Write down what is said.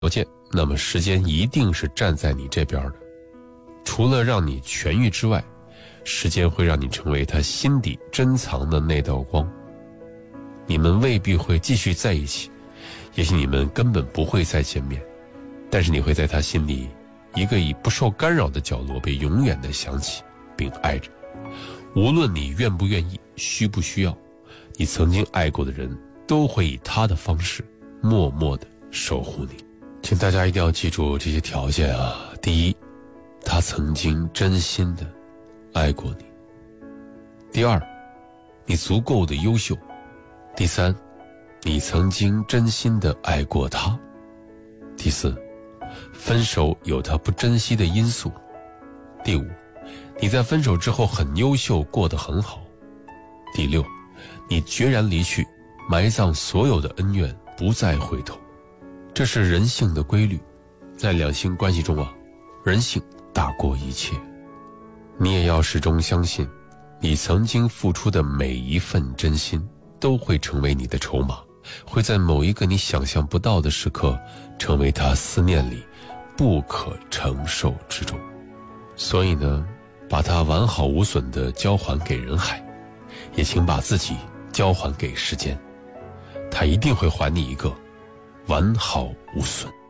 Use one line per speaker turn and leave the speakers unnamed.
条件，那么时间一定是站在你这边的。除了让你痊愈之外，时间会让你成为他心底珍藏的那道光。你们未必会继续在一起，也许你们根本不会再见面，但是你会在他心里一个以不受干扰的角落被永远的想起并爱着。无论你愿不愿意，需不需要，你曾经爱过的人都会以他的方式默默地守护你。请大家一定要记住这些条件啊！第一，他曾经真心的爱过你。第二，你足够的优秀。第三，你曾经真心的爱过他。第四，分手有他不珍惜的因素。第五，你在分手之后很优秀，过得很好。第六，你决然离去，埋葬所有的恩怨，不再回头。这是人性的规律，在两性关系中啊，人性大过一切。你也要始终相信，你曾经付出的每一份真心都会成为你的筹码，会在某一个你想象不到的时刻成为他思念里不可承受之重。所以呢，把它完好无损地交还给人海，也请把自己交还给时间，他一定会还你一个完好无损。